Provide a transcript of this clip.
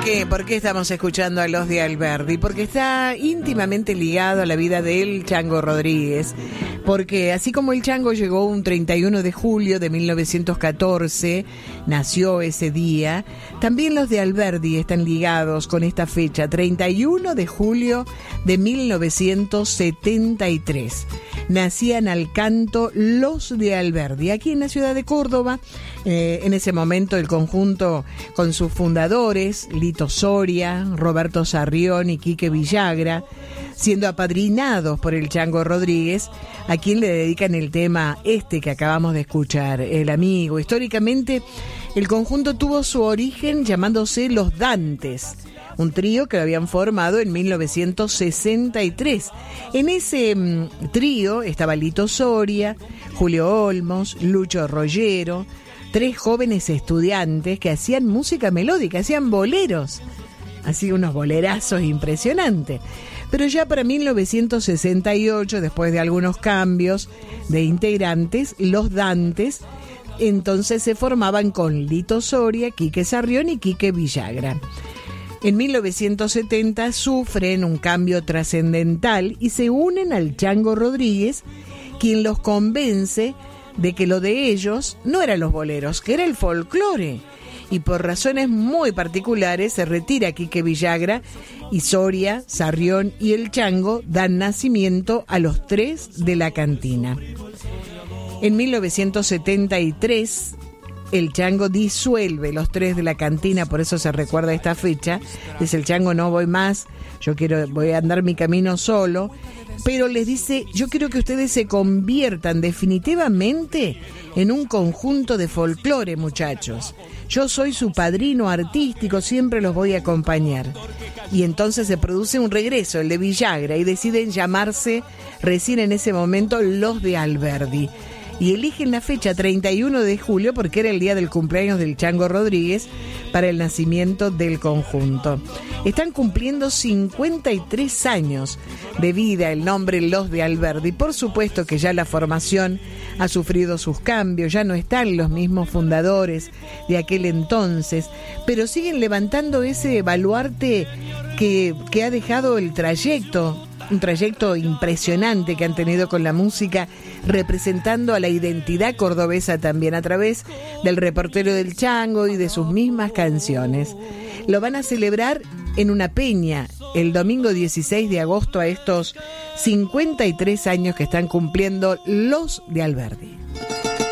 ¿Por qué estamos escuchando a Los de Alberdi? Porque está íntimamente ligado a la vida del Chango Rodríguez. Porque así como el Chango llegó un 31 de julio de 1914, nació ese día, también los de Alberdi están ligados con esta fecha, 31 de julio de 1973. Nacían al canto Los de Alberdi, aquí en la ciudad de Córdoba. En ese momento el conjunto con sus fundadores, Lito Soria, Roberto Sarrión y Quique Villagra, siendo apadrinados por el Chango Rodríguez, a quien le dedican el tema que acabamos de escuchar, El Amigo. Históricamente, el conjunto tuvo su origen llamándose Los Dantes, un trío que lo habían formado en 1963. En ese trío estaba Lito Soria, Julio Olmos, Lucho Rollero, tres jóvenes estudiantes que hacían música melódica, hacían boleros, así unos bolerazos impresionantes. Pero ya para 1968, después de algunos cambios de integrantes, los Dantes entonces se formaban con Lito Soria, Quique Sarrión y Quique Villagra. En 1970 sufren un cambio trascendental y se unen al Chango Rodríguez, quien los convence de que lo de ellos no eran los boleros, que era el folclore. Y por razones muy particulares se retira Quique Villagra y Soria, Sarrión y el Chango dan nacimiento a los tres de la cantina. En 1973 el Chango disuelve los tres de la cantina, por eso se recuerda esta fecha. Dice el Chango: no voy más, voy a andar mi camino solo. Pero les dice: yo quiero que ustedes se conviertan definitivamente en un conjunto de folclore, muchachos. Yo soy su padrino artístico, siempre los voy a acompañar. Y entonces se produce un regreso, el de Villagra, y deciden llamarse recién en ese momento Los de Alberdi. Y eligen la fecha 31 de julio porque era el día del cumpleaños del Chango Rodríguez para el nacimiento del conjunto. Están cumpliendo 53 años de vida el nombre Los de Alberdi. Por supuesto que ya la formación ha sufrido sus cambios, ya no están los mismos fundadores de aquel entonces, pero siguen levantando ese baluarte que ha dejado el trayecto. Un trayecto impresionante que han tenido con la música, representando a la identidad cordobesa también a través del repertorio del Chango y de sus mismas canciones. Lo van a celebrar en una peña el domingo 16 de agosto a estos 53 años que están cumpliendo Los de Alberdi.